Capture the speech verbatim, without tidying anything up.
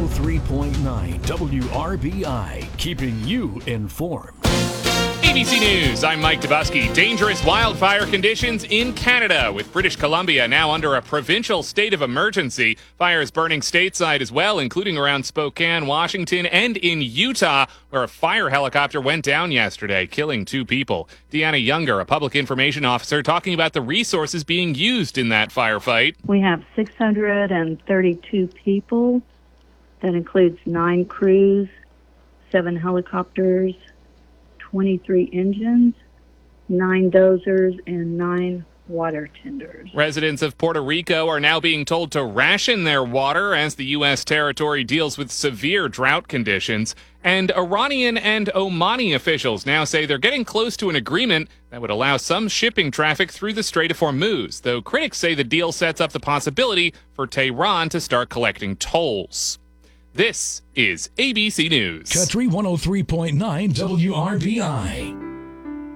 oh three point nine W R B I, keeping you informed. A B C News, I'm Mike Dubusky. Dangerous wildfire conditions in Canada, with British Columbia now under a provincial state of emergency. Fires burning stateside as well, including around Spokane, Washington, and in Utah, where a fire helicopter went down yesterday, killing two people. Deanna Younger, a public information officer, talking about the resources being used in that firefight. We have six hundred thirty-two people. That includes nine crews, seven helicopters, twenty-three engines, nine dozers, and nine water tenders. Residents of Puerto Rico are now being told to ration their water as the U S territory deals with severe drought conditions. And Iranian and Omani officials now say they're getting close to an agreement that would allow some shipping traffic through the Strait of Hormuz, though critics say the deal sets up the possibility for Tehran to start collecting tolls. This is A B C News. Country one oh three point nine W R B I.